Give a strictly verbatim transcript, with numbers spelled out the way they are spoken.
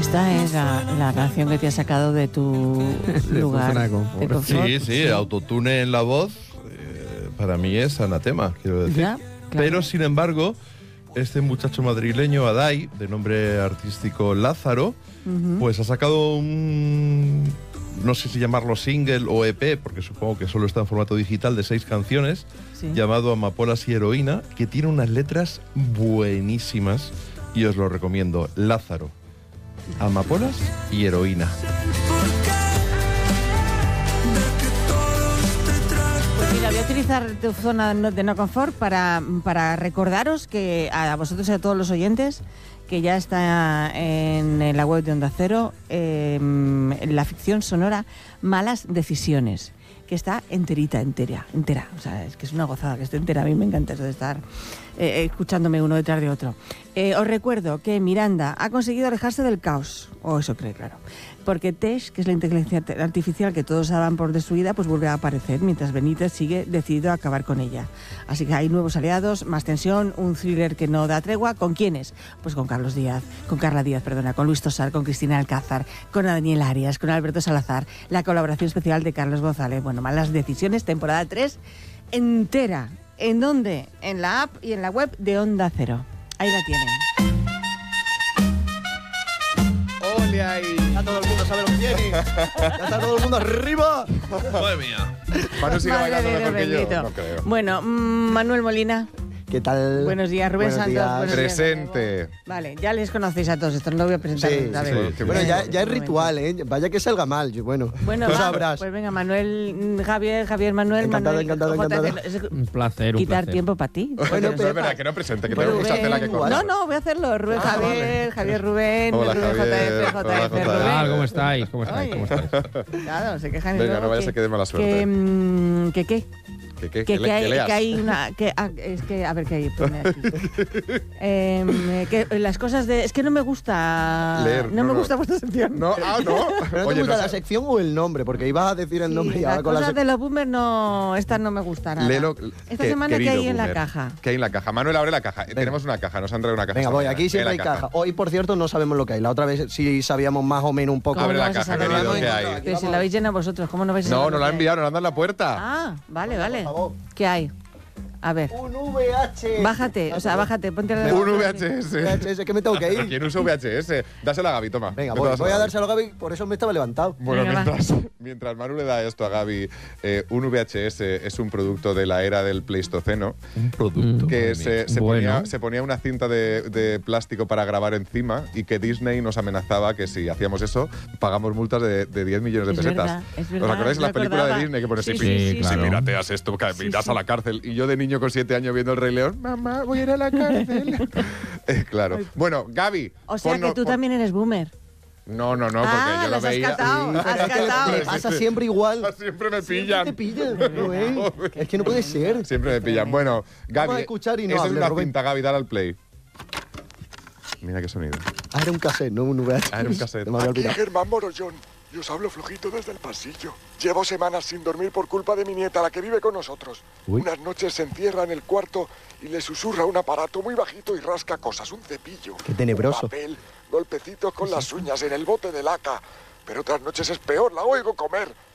Esta es la, la canción que te has sacado de tu lugar de confort. Sí, sí, sí, autotune en la voz, eh, para mí es anatema, quiero decir. Ya, claro. Pero, sin embargo, este muchacho madrileño, Adai, de nombre artístico Lázaro, uh-huh. pues ha sacado un, no sé si llamarlo single o E P, porque supongo que solo está en formato digital, de seis canciones, sí. llamado Amapolas y Heroína, que tiene unas letras buenísimas y os lo recomiendo. Lázaro, Amapolas y Heroína. Pues mira, voy a utilizar tu zona de no confort para, para recordaros que a vosotros y a todos los oyentes que ya está en, en la web de Onda Cero eh, la ficción sonora Malas Decisiones, que está enterita, entera, entera. O sea, es que es una gozada que esté entera. A mí me encanta eso de estar eh, escuchándome uno detrás de otro. Eh, os recuerdo que Miranda ha conseguido alejarse del caos, o eso cree, claro. Porque Tesh, que es la inteligencia artificial que todos daban por destruida, pues vuelve a aparecer, mientras Benítez sigue decidido a acabar con ella. Así que hay nuevos aliados, más tensión, un thriller que no da tregua. ¿Con quiénes? Pues con Carlos Díaz, con Carla Díaz, perdona, con Luis Tosar, con Cristina Alcázar, con Daniel Arias, con Alberto Salazar, la colaboración especial de Carlos González. Bueno, Malas Decisiones, temporada tres, entera. ¿En dónde? En la app y en la web de Onda Cero. Ahí la tienen. ¡Ole ahí! Ya todo el mundo sabe lo que tiene. Ya está todo el mundo arriba. ¡Madre mía! Manu sigue Madre bailando mejor que yo. bendito. No creo. Bueno, Manuel Molina. ¿Qué tal? Buenos días, Rubén Buenos Santos. días. Buenos Presente. Días. Vale, ya les conocéis a todos, esto no lo voy a presentar. Sí, a sí, ver. sí. Bueno, ya, ya es ritual, ¿eh? Vaya que salga mal. Yo, bueno, Bueno, tú va, sabrás. pues venga, Manuel, Javier, Javier, Manuel, Encantado, Manuel. encantado, J C, encantado. es Un placer, un quitar placer. tiempo para ti. Bueno, No es verdad que no presente, que Pues tengo mucha Rubén, tela que cortar. No, no, voy a hacerlo. Rubén, Ah, Javier, vale. Javier, Rubén, Hola, Rubén, Javier. J F, Hola, J F, J F. Rubén. Ah, ¿cómo estáis? ¿Cómo estáis? Oye. ¿Cómo estáis? Claro, se quejan y Venga, luego no vayas que- a que dé mala suerte. Que, mm, que qué. ¿Qué, qué? Que, ¿Que le- que hay, que leas? que hay una... Que, ah, es que, a ver, ¿qué hay? Pone aquí. eh, que las cosas de... Es que no me gusta... Leer, No, no, me no. gusta vuestra sección. No, ah, no. ¿Pero no Oye, te gusta no la sé- sección o el nombre? Porque ibas a decir el Sí, nombre y las ahora con la cosas sección. de los boomers no... Esta no me gusta nada. Léelo. Esta Que- semana, ¿qué querido hay en la boomer. caja? ¿Qué hay en la caja? Manuel, abre la caja. Tenemos una caja, nos han traído una caja. Venga, esta voy, mañana. aquí siempre Lee hay la caja. Hoy, por cierto, no sabemos lo que hay. La otra vez sí sabíamos más o menos un poco. ¿Cómo Abre no la vais a caja, saber? querido, Vamos, ¿qué hay? Que si la habéis llenado vosotros, ¿cómo no vais a No, saber nos lo la que han hay? enviado, nos la han dado en la puerta. Ah, vale, vale. Por favor. ¿Qué hay? A ver, Un V H. bájate, o sea, bájate, ponte la... Un V H S. V H S, que me tengo que ir. ¿Quién usa V H S? Dásela a Gaby, toma. Venga, Vete voy, dásela voy a Gaby. dárselo a Gaby, por eso me estaba levantado. Bueno, Venga, va. mientras, mientras Manu le da esto a Gaby, eh, un V H S es un producto de la era del Pleistoceno Un producto. que madre se, mía. se Bueno. ponía, se ponía una cinta de, de plástico para grabar encima y que Disney nos amenazaba que si hacíamos eso pagamos multas de, de diez millones de Es pesetas. verdad, es verdad, ¿Os acordáis de me la película acordaba. de Disney que pone Sí, si, sí, pi- sí, si claro. pirateas esto, que Sí, irás sí. a la cárcel? Y yo de niño con siete años viendo El Rey León, mamá, voy a ir a la cárcel. Eh, claro. Bueno, Gaby. O sea, ponnos- que tú pon- también eres boomer. No, no, no, porque Ah, yo lo las has veía. catado, Sí, has pero es que catado. le- Le pasa siempre igual. Siempre me Siempre pillan. te pillan, Rubén. Es que no puede ser. Siempre me pillan. Bueno, Gaby. Vamos a escuchar y no esto es hable, una Rubén. cinta, Gaby, dale al play. Mira qué sonido. Ah, era un cassette, no un V H S. Ah, era un cassette. Me había Aquí olvidado. Germán Morollón. Y os hablo flojito desde el pasillo. Llevo semanas sin dormir por culpa de mi nieta, la que vive con nosotros. Uy. Unas noches se encierra en el cuarto y le susurra un aparato muy bajito y rasca cosas, un cepillo. Qué tenebroso. Un papel, golpecitos con las uñas en el bote de laca. Pero otras noches es peor, la oigo comer.